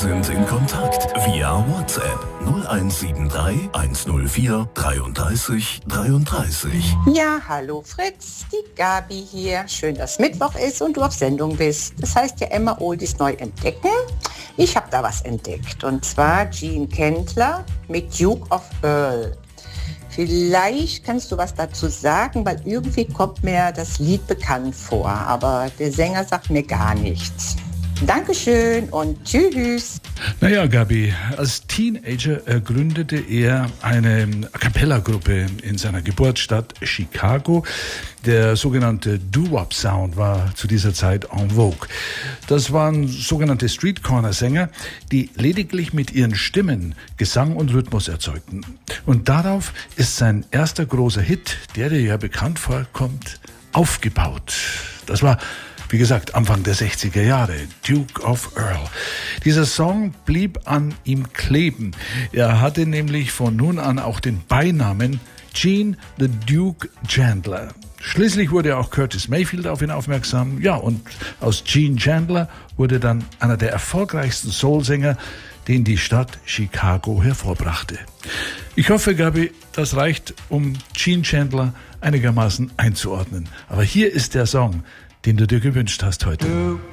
sind in Kontakt via WhatsApp 0173 104 33 33. Ja, hallo Fritz, die Gabi hier. Schön, dass Mittwoch ist und du auf Sendung bist. Das heißt ja immer Oldies neu entdecken. Ich habe da was entdeckt und zwar Gene Kendler mit Duke of Earl. Vielleicht kannst du was dazu sagen, weil irgendwie kommt mir das Lied bekannt vor, aber der Sänger sagt mir gar nichts. Dankeschön und tschüss. Naja, Gabi, als Teenager gründete er eine A-Cappella-Gruppe in seiner Geburtsstadt Chicago. Der sogenannte Doo-Wop-Sound war zu dieser Zeit en vogue. Das waren sogenannte Street-Corner-Sänger, die lediglich mit ihren Stimmen Gesang und Rhythmus erzeugten. Und darauf ist sein erster großer Hit, der dir ja bekannt vorkommt, aufgebaut. Das war, wie gesagt, Anfang der 60er Jahre, Duke of Earl. Dieser Song blieb an ihm kleben. Er hatte nämlich von nun an auch den Beinamen Gene the Duke Chandler. Schließlich wurde auch Curtis Mayfield auf ihn aufmerksam. Ja, und aus Gene Chandler wurde dann einer der erfolgreichsten Soul-Sänger, den die Stadt Chicago hervorbrachte. Ich hoffe, Gabi, das reicht, um Gene Chandler einigermaßen einzuordnen. Aber hier ist der Song, den du dir gewünscht hast heute. Duke